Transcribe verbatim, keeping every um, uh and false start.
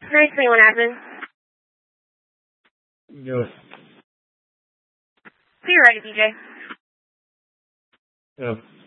nine twenty-one admin. Yes. So you're ready, D J. Yep.